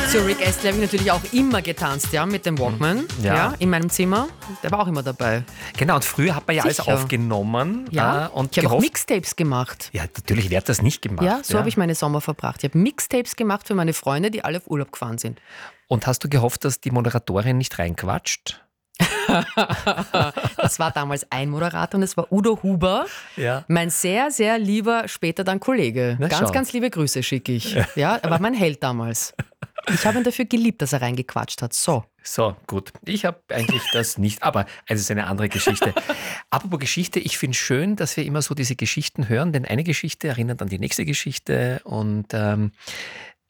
Zu Rick Astley habe ich natürlich auch immer getanzt, ja, mit dem Walkman, Ja. in meinem Zimmer. Der war auch immer dabei. Genau, und früher hat man ja alles Sicher. aufgenommen. Ja, Und ich habe auch gehofft, Mixtapes gemacht. ja, natürlich, wer hat das nicht gemacht? Ja, so habe ich meine Sommer verbracht. Ich habe Mixtapes gemacht für meine Freunde, die alle auf Urlaub gefahren sind. Und hast du gehofft, dass die Moderatorin nicht reinquatscht? Das war damals ein Moderator und es war Udo Huber, Ja. mein sehr, sehr lieber später dann Kollege. Na, Ganz, schau. ganz liebe Grüße schicke ich. Ja, er war mein Held damals. Ich habe ihn dafür geliebt, dass er reingequatscht hat. So. So, gut. Ich habe eigentlich das nicht, aber es ist eine andere Geschichte. Apropos Geschichte, ich finde schön, dass wir immer so diese Geschichten hören, denn eine Geschichte erinnert an die nächste Geschichte und